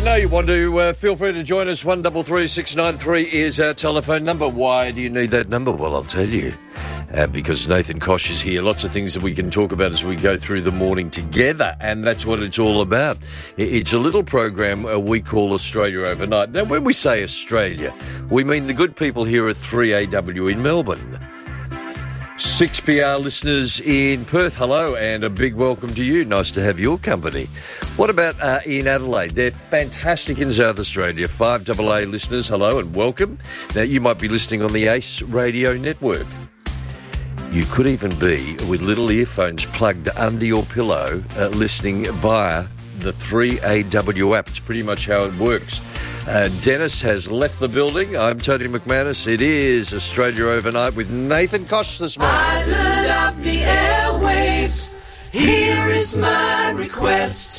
You know you want to, feel free to join us. 133693 is our telephone number. Why do you need that number? Well, I'll tell you. Because Nathan Koch is here. Lots of things that we can talk about as we go through the morning together, and that's what it's all about. It's a little program we call Australia Overnight. Now, when we say Australia, we mean the good people here at 3AW in Melbourne. 6PR listeners in Perth, hello, and a big welcome to you. Nice to have your company. What about in Adelaide? They're fantastic in South Australia. 5AA listeners, hello and welcome. Now, you might be listening on the ACE radio network. You could even be with little earphones plugged under your pillow listening via the 3AW app. It's pretty much how it works. Dennis has left the building. I'm Tony McManus. It is Australia Overnight with Nathan Koch this morning. Pilot of the airwaves, here is my request.